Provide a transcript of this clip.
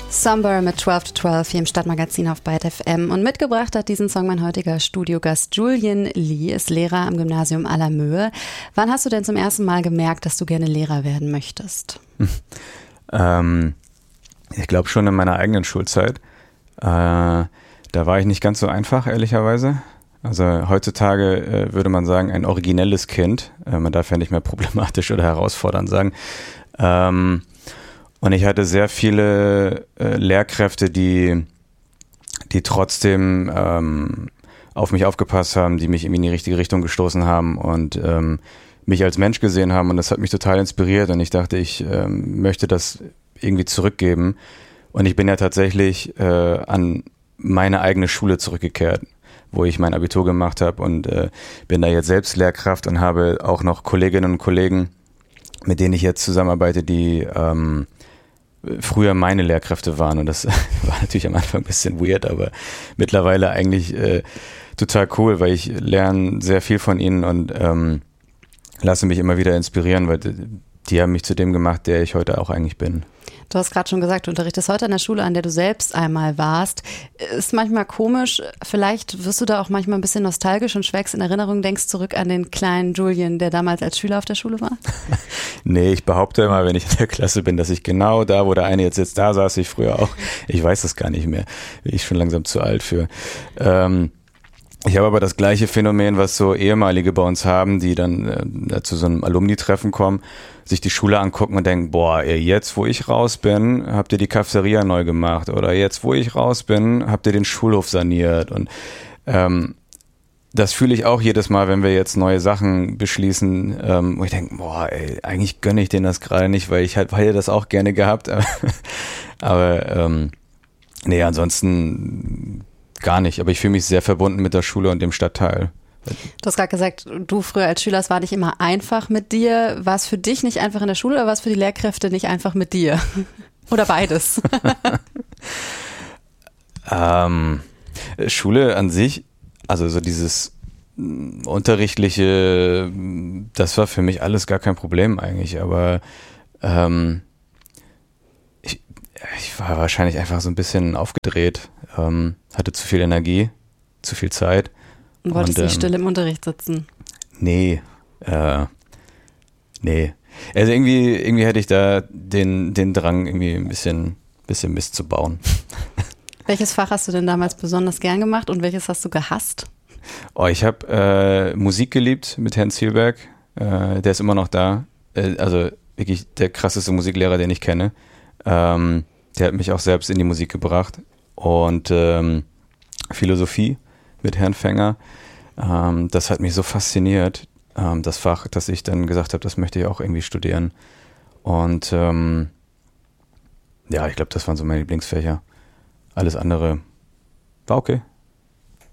Somber mit 12 to 12 hier im Stadtmagazin auf Byte FM. Und mitgebracht hat diesen Song mein heutiger Studiogast Julian Lee, ist Lehrer am Gymnasium Allermöhe. Wann hast du denn zum ersten Mal gemerkt, dass du gerne Lehrer werden möchtest? Ich glaube schon in meiner eigenen Schulzeit. Da war ich nicht ganz so einfach, ehrlicherweise. Also heutzutage würde man sagen, ein originelles Kind. Man darf ja nicht mehr problematisch oder herausfordernd sagen. Und ich hatte sehr viele Lehrkräfte, die trotzdem auf mich aufgepasst haben, die mich irgendwie in die richtige Richtung gestoßen haben und mich als Mensch gesehen haben. Und das hat mich total inspiriert. Und ich dachte, ich möchte das irgendwie zurückgeben. Und ich bin ja tatsächlich an meine eigene Schule zurückgekehrt, wo ich mein Abitur gemacht habe und bin da jetzt selbst Lehrkraft und habe auch noch Kolleginnen und Kollegen, mit denen ich jetzt zusammenarbeite, die früher meine Lehrkräfte waren. Und das war natürlich am Anfang ein bisschen weird, aber mittlerweile eigentlich total cool, weil ich lerne sehr viel von ihnen und lasse mich immer wieder inspirieren, weil die haben mich zu dem gemacht, der ich heute auch eigentlich bin. Du hast gerade schon gesagt, du unterrichtest heute an der Schule, an der du selbst einmal warst. Ist manchmal komisch, vielleicht wirst du da auch manchmal ein bisschen nostalgisch und schwelgst in Erinnerung, denkst zurück an den kleinen Julian, der damals als Schüler auf der Schule war? Nee, ich behaupte immer, wenn ich in der Klasse bin, dass ich genau da, wo der eine jetzt sitzt, da saß ich früher auch. Ich weiß das gar nicht mehr. Bin ich schon langsam zu alt für. Ich habe aber das gleiche Phänomen, was so Ehemalige bei uns haben, die dann zu so einem Alumni-Treffen kommen, sich die Schule angucken und denken, boah, jetzt, wo ich raus bin, habt ihr die Cafeteria neu gemacht oder jetzt, wo ich raus bin, habt ihr den Schulhof saniert und das fühle ich auch jedes Mal, wenn wir jetzt neue Sachen beschließen, wo ich denke, boah, eigentlich gönne ich denen das gerade nicht, weil ich hätte das auch gerne gehabt, aber nee, ansonsten gar nicht, aber ich fühle mich sehr verbunden mit der Schule und dem Stadtteil. Du hast gerade gesagt, du früher als Schüler, es war nicht immer einfach mit dir. War es für dich nicht einfach in der Schule oder war es für die Lehrkräfte nicht einfach mit dir? Oder beides? Schule an sich, also so dieses Unterrichtliche, das war für mich alles gar kein Problem eigentlich, aber ich war wahrscheinlich einfach so ein bisschen aufgedreht, hatte zu viel Energie, zu viel Zeit. Und wolltest nicht still im Unterricht sitzen? Nee. Nee. Also irgendwie hätte ich da den Drang, irgendwie ein bisschen Mist zu bauen. Welches Fach hast du denn damals besonders gern gemacht und welches hast du gehasst? Oh, ich habe Musik geliebt mit Herrn Zielberg. Der ist immer noch da. Also wirklich der krasseste Musiklehrer, den ich kenne. Der hat mich auch selbst in die Musik gebracht. Und Philosophie mit Herrn Fänger. Das hat mich so fasziniert, das Fach, dass ich dann gesagt habe, das möchte ich auch irgendwie studieren. Und ja, ich glaube, das waren so meine Lieblingsfächer. Alles andere war okay.